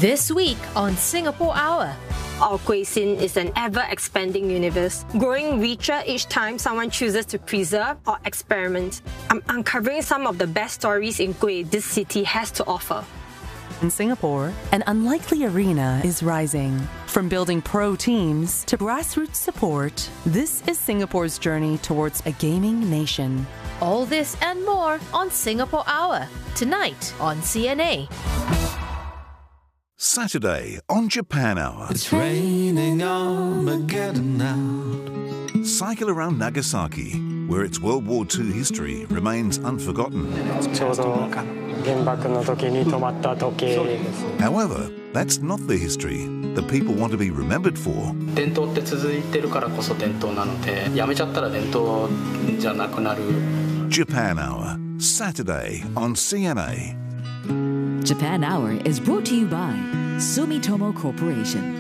This week on Singapore Hour. Our kueh sin is an ever-expanding universe, growing richer each time someone chooses to preserve or experiment. I'm uncovering some of the best stories in kueh this city has to offer. In Singapore, an unlikely arena is rising. From building pro teams to grassroots support, this is Singapore's journey towards a gaming nation. All this and more on Singapore Hour, tonight on CNA. Saturday on Japan Hour. It's raining Armageddon out. Cycle around Nagasaki, where its World War II history remains unforgotten. However, that's not the history that people want to be remembered for. 伝統って続いてるからこそ伝統なので、やめちゃったら伝統じゃなくなる。 Japan Hour, Saturday on CNA. Japan Hour is brought to you by Sumitomo Corporation.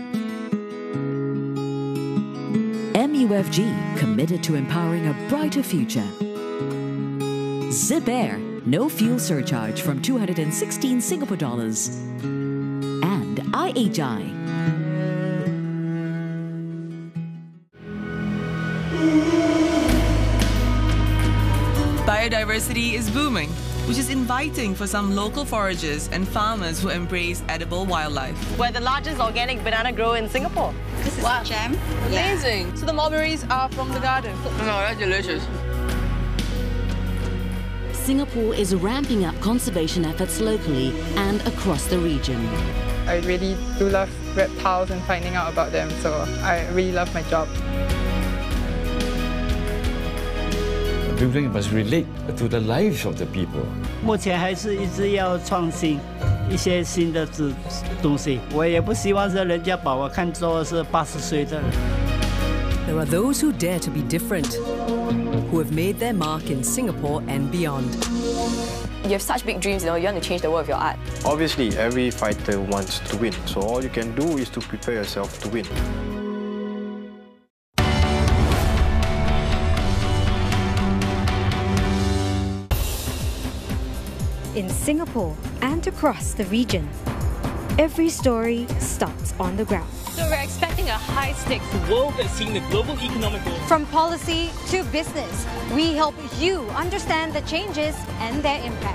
MUFG, committed to empowering a brighter future. Zip Air, no fuel surcharge from 216 Singapore dollars. And IHI. Biodiversity is booming, which is inviting for some local foragers and farmers who embrace edible wildlife. We're the largest organic banana grower in Singapore. This is jam. Amazing. Yeah. So the mulberries are from the garden. No, that's delicious. Singapore is ramping up conservation efforts locally and across the region. I really do love reptiles and finding out about them, so I really love my job. Building must relate to the lives of the people. 目前还是一直要创新一些新的东西，我也不希望是人家把我看作是80岁的人。 There are those who dare to be different, who have made their mark in Singapore and beyond. You have such big dreams, you want to change the world with your art. Obviously, every fighter wants to win, so all you can do is to prepare yourself to win. In Singapore and across the region, every story starts on the ground. So we're expecting a high-stakes world that's seeing the global economic growth. From policy to business, we help you understand the changes and their impact.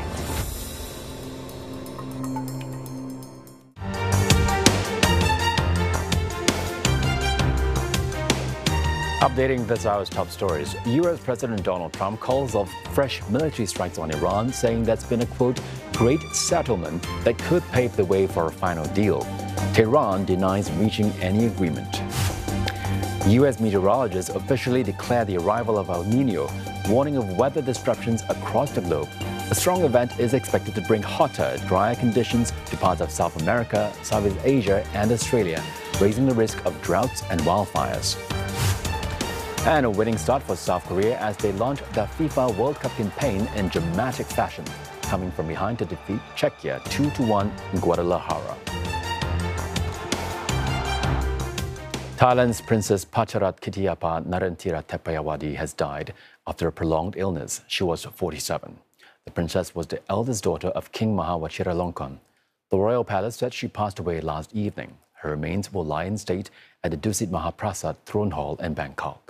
Updating this hour's top stories, U.S. President Donald Trump calls off fresh military strikes on Iran, saying that's been a, quote, great settlement that could pave the way for a final deal. Tehran denies reaching any agreement. U.S. meteorologists officially declare the arrival of El Nino, warning of weather disruptions across the globe. A strong event is expected to bring hotter, drier conditions to parts of South America, Southeast Asia, and Australia, raising the risk of droughts and wildfires. And a winning start for South Korea as they launch the FIFA World Cup campaign in dramatic fashion, coming from behind to defeat Czechia 2-1 in Guadalajara. Thailand's Princess Pacharat Kitiapa Narantira Tepayawadi has died after a prolonged illness. She was 47. The princess was the eldest daughter of King Maha Vajiralongkorn. The royal palace said she passed away last evening. Her remains will lie in state at the Dusit Mahaprasad Throne Hall in Bangkok.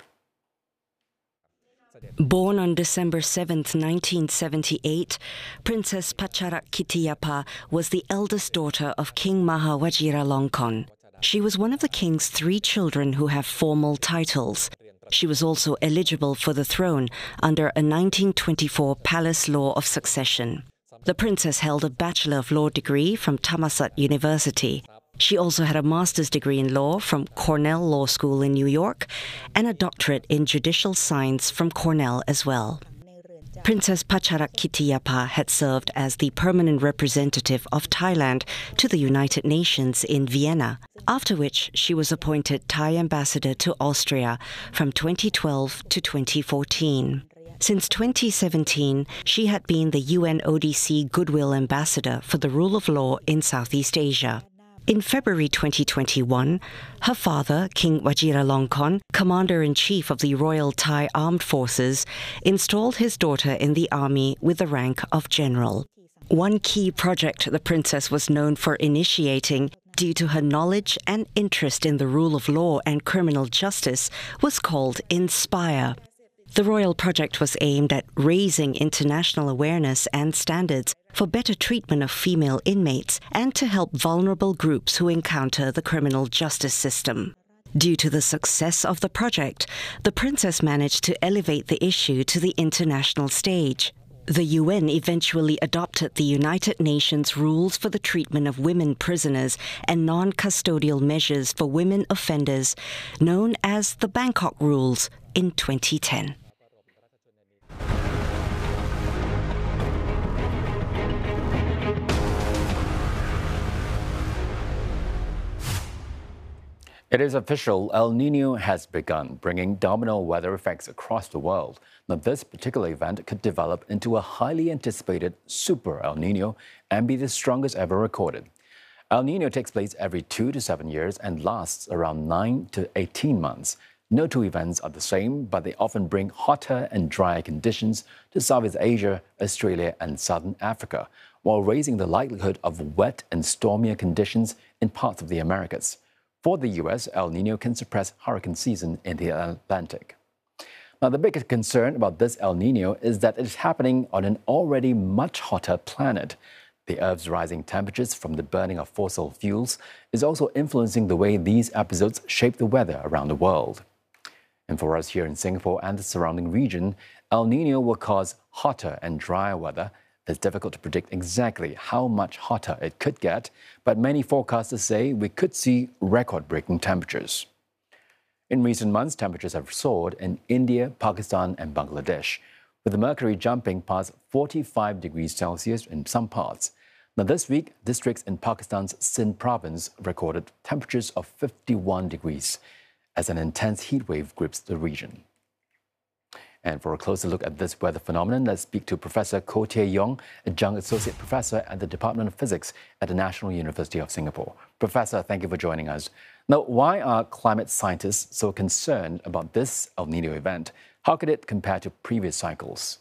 Born on December 7, 1978, Princess Pacharat Kitiapa was the eldest daughter of King Maha Vajiralongkorn. She was one of the king's 3 children who have formal titles. She was also eligible for the throne under a 1924 palace law of succession. The princess held a Bachelor of Law degree from Thammasat University. She also had a master's degree in law from Cornell Law School in New York and a doctorate in judicial science from Cornell as well. Princess Pacharat Kitiapa had served as the permanent representative of Thailand to the United Nations in Vienna, after which she was appointed Thai ambassador to Austria from 2012 to 2014. Since 2017, she had been the UNODC Goodwill Ambassador for the rule of law in Southeast Asia. In February 2021, her father, King Vajiralongkorn, Commander-in-Chief of the Royal Thai Armed Forces, installed his daughter in the army with the rank of general. One key project the princess was known for initiating, due to her knowledge and interest in the rule of law and criminal justice, was called Inspire. The royal project was aimed at raising international awareness and standards for better treatment of female inmates and to help vulnerable groups who encounter the criminal justice system. Due to the success of the project, the princess managed to elevate the issue to the international stage. The UN eventually adopted the United Nations rules for the treatment of women prisoners and non-custodial measures for women offenders, known as the Bangkok Rules, in 2010. It is official, El Niño has begun, bringing domino weather effects across the world. Now, this particular event could develop into a highly anticipated super El Niño and be the strongest ever recorded. El Niño takes place every 2 to 7 years and lasts around 9 to 18 months. No two events are the same, but they often bring hotter and drier conditions to Southeast Asia, Australia, and Southern Africa, while raising the likelihood of wet and stormier conditions in parts of the Americas. For the U.S., El Niño can suppress hurricane season in the Atlantic. Now, the biggest concern about this El Niño is that it is happening on an already much hotter planet. The Earth's rising temperatures from the burning of fossil fuels is also influencing the way these episodes shape the weather around the world. And for us here in Singapore and the surrounding region, El Niño will cause hotter and drier weather. It's difficult to predict exactly how much hotter it could get, but many forecasters say we could see record-breaking temperatures. In recent months, temperatures have soared in India, Pakistan, and Bangladesh, with the mercury jumping past 45 degrees Celsius in some parts. Now, this week, districts in Pakistan's Sindh province recorded temperatures of 51 degrees as an intense heat wave grips the region. And for a closer look at this weather phenomenon, let's speak to Professor Koh Tie Yong, Adjunct Associate Professor at the Department of Physics at the National University of Singapore. Professor, thank you for joining us. Now, why are climate scientists so concerned about this El Niño event? How could it compare to previous cycles?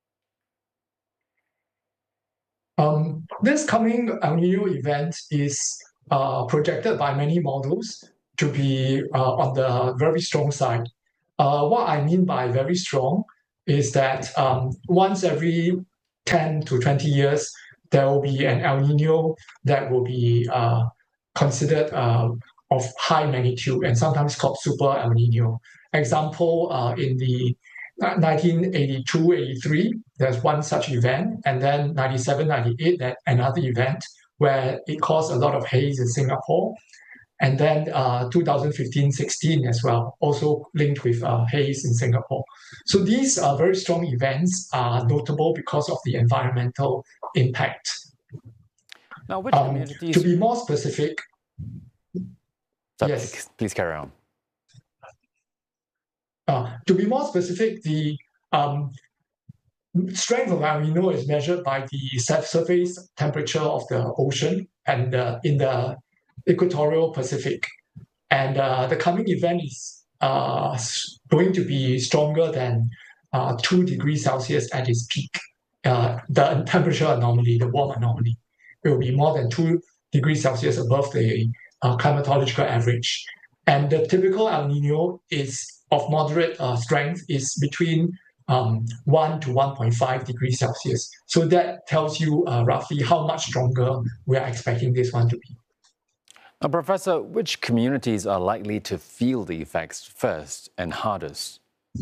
This coming El Niño event is projected by many models to be on the very strong side. What I mean by very strong is that once every 10 to 20 years, there will be an El Niño that will be considered of high magnitude and sometimes called super El Niño. Example, in the 1982-83, there's one such event, and then 97-98, another event where it caused a lot of haze in Singapore. And then 2015-16 as well, also linked with haze in Singapore. So these very strong events are notable because of the environmental impact. Now, which communities... To be more specific... Yes. Please carry on. To be more specific, the strength of El Niño is measured by the surface temperature of the ocean and in the equatorial Pacific. And the coming event is going to be stronger than 2 degrees Celsius at its peak. The temperature anomaly, the warm anomaly, it will be more than 2 degrees Celsius above the climatological average. And the typical El Niño is of moderate strength, is between 1 to 1.5 degrees Celsius. So that tells you roughly how much stronger we are expecting this one to be. Now, Professor, which communities are likely to feel the effects first and hardest?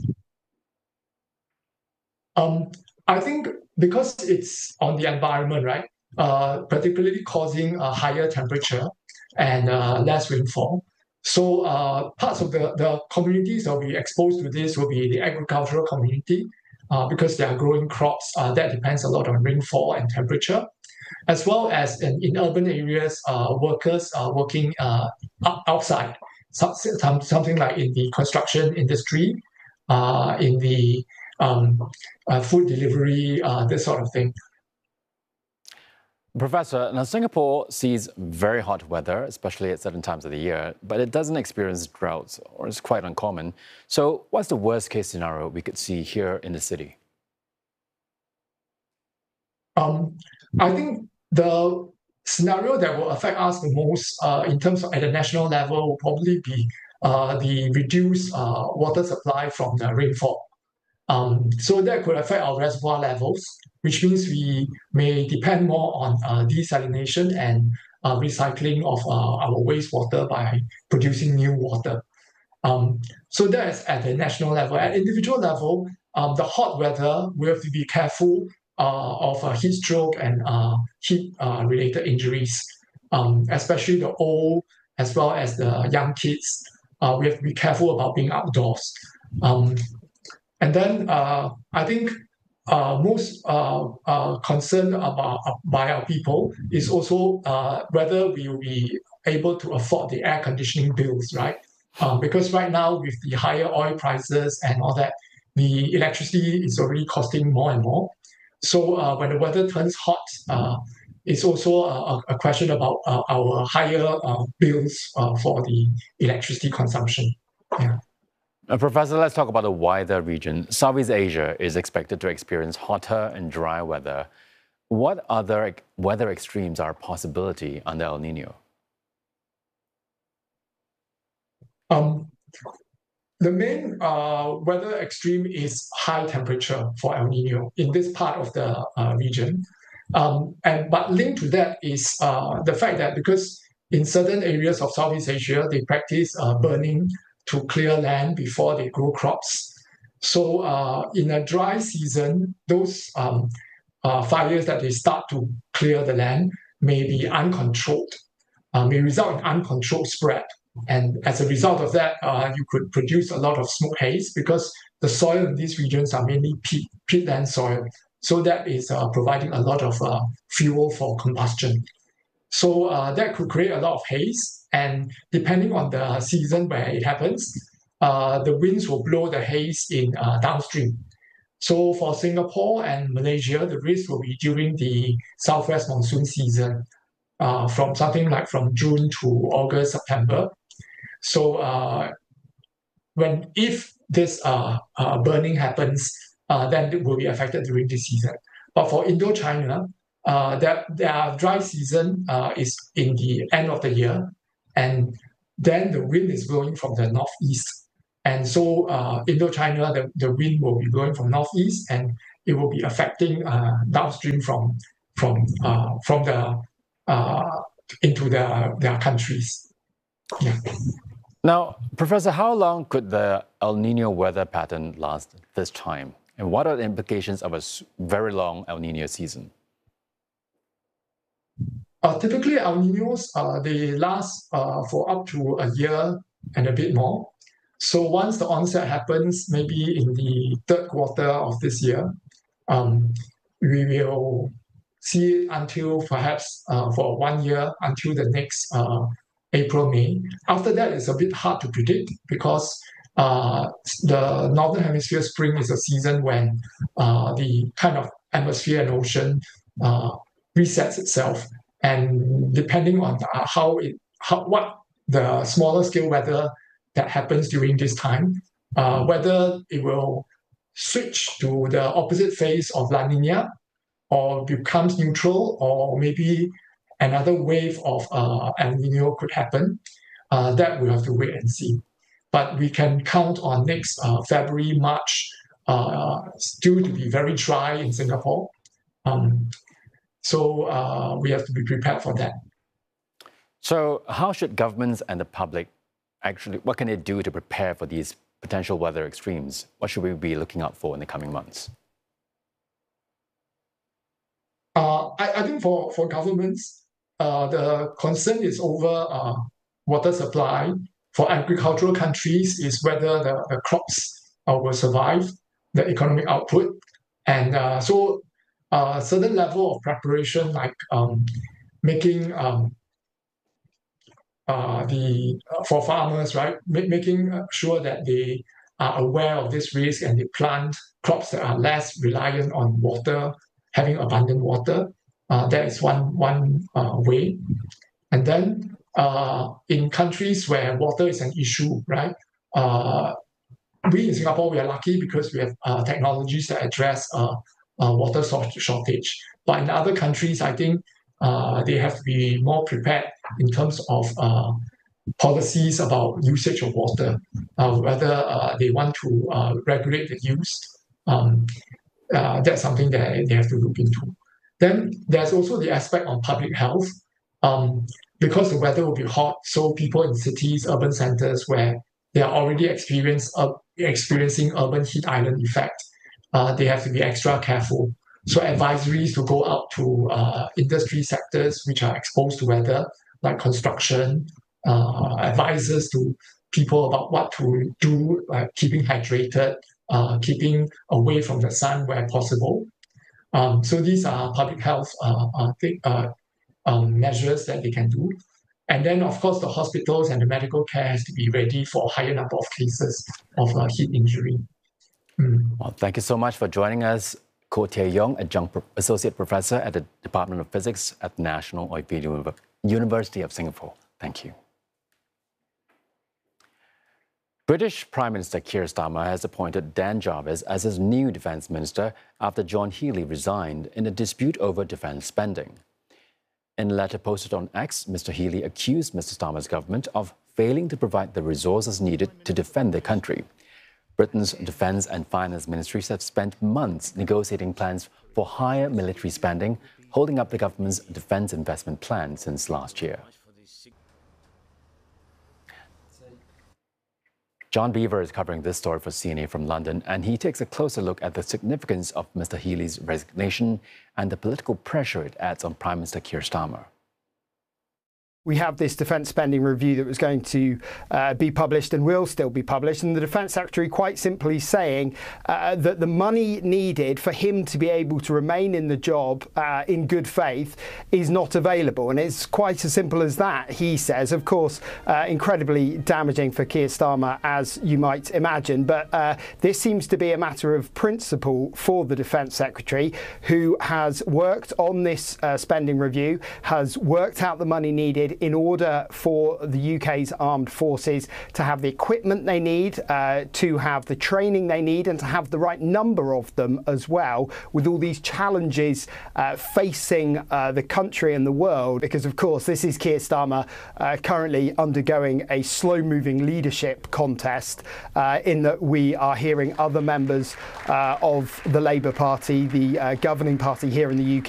I think because it's on the environment, right? Particularly causing a higher temperature and less rainfall. So parts of the communities that will be exposed to this will be the agricultural community because they are growing crops that depends a lot on rainfall and temperature, as well as in urban areas, workers are working outside, something like in the construction industry, in the food delivery, this sort of thing. Professor, now Singapore sees very hot weather, especially at certain times of the year, but it doesn't experience droughts, or it's quite uncommon. So what's the worst case scenario we could see here in the city? I think the scenario that will affect us the most in terms of at the national level will probably be the reduced water supply from the rainfall. So that could affect our reservoir levels, which means we may depend more on desalination and recycling of our wastewater by producing new water. So that's at the national level. At individual level, the hot weather, we have to be careful of heat stroke and heat-related injuries, especially the old as well as the young kids. We have to be careful about being outdoors. And then I think most concern by our people is also whether we will be able to afford the air conditioning bills, right? Because right now with the higher oil prices and all that, the electricity is already costing more and more. So when the weather turns hot, it's also a question about our higher bills for the electricity consumption. Yeah. Professor, let's talk about the wider region. Southeast Asia is expected to experience hotter and dry weather. What other weather extremes are a possibility under El Nino? The main weather extreme is high temperature for El Nino in this part of the region. But linked to that is the fact that because in certain areas of Southeast Asia, they practice burning to clear land before they grow crops. So in a dry season, those fires that they start to clear the land may be uncontrolled, may result in uncontrolled spread. And as a result of that, you could produce a lot of smoke haze because the soil in these regions are mainly peatland soil. So that is providing a lot of fuel for combustion. So that could create a lot of haze. And depending on the season where it happens, the winds will blow the haze in downstream. So for Singapore and Malaysia, the risk will be during the southwest monsoon season, from something like from June to August, September. So if this burning happens, then it will be affected during this season. But for Indochina, their dry season is in the end of the year, and then the wind is blowing from the northeast. And so Indochina, the wind will be blowing from northeast, and it will be affecting downstream from the into their countries. Yeah. Now, Professor, how long could the El Nino weather pattern last this time? And what are the implications of a very long El Nino season? Typically, El Ninos, they last for up to a year and a bit more. So once the onset happens, maybe in the third quarter of this year, we will see it until perhaps for 1 year, until the next April, May. After that, it's a bit hard to predict because the Northern Hemisphere spring is a season when the kind of atmosphere and ocean resets itself. And depending on what the smaller scale weather that happens during this time, whether it will switch to the opposite phase of La Nina or becomes neutral, or maybe another wave of El Nino could happen, that we'll have to wait and see. But we can count on next February, March, still to be very dry in Singapore. So we have to be prepared for that. So how should governments and the public actually, what can they do to prepare for these potential weather extremes? What should we be looking out for in the coming months? I think for governments, the concern is over water supply. For agricultural countries, is whether the crops will survive, the economic output. And so a certain level of preparation, like making for farmers, right, making sure that they are aware of this risk and they plant crops that are less reliant on water, having abundant water. That is one way. And then in countries where water is an issue, right? We in Singapore, we are lucky because we have technologies that address water shortage. But in other countries, I think they have to be more prepared in terms of policies about usage of water, whether they want to regulate the use. That's something that they have to look into. Then there's also the aspect on public health. Because the weather will be hot, so people in cities, urban centers where they are already experiencing urban heat island effect, they have to be extra careful. So advisories to go out to industry sectors which are exposed to weather, like construction, advices to people about what to do, like keeping hydrated, keeping away from the sun where possible. So these are public health measures that they can do. And then, of course, the hospitals and the medical care has to be ready for a higher number of cases of heat injury. Well, thank you so much for joining us, Koh Tae Yong, Adjunct Associate Professor at the Department of Physics at National Oilfield University of Singapore. Thank you. British Prime Minister Keir Starmer has appointed Dan Jarvis as his new defence minister after John Healey resigned in a dispute over defence spending. In a letter posted on X, Mr. Healey accused Mr. Starmer's government of failing to provide the resources needed to defend their country. Britain's Defence and Finance ministries have spent months negotiating plans for higher military spending, holding up the government's defence investment plan since last year. John Beaver is covering this story for CNA from London, and he takes a closer look at the significance of Mr. Healey's resignation and the political pressure it adds on Prime Minister Keir Starmer. We have this defence spending review that was going to be published and will still be published, and the Defence Secretary quite simply saying that the money needed for him to be able to remain in the job in good faith is not available. And it's quite as simple as that, he says. Of course, incredibly damaging for Keir Starmer, as you might imagine. But this seems to be a matter of principle for the Defence Secretary, who has worked on this spending review, has worked out the money needed in order for the UK's armed forces to have the equipment they need, to have the training they need, and to have the right number of them as well, with all these challenges facing the country and the world. Because, of course, this is Keir Starmer currently undergoing a slow-moving leadership contest, in that we are hearing other members of the Labour Party, the governing party here in the UK,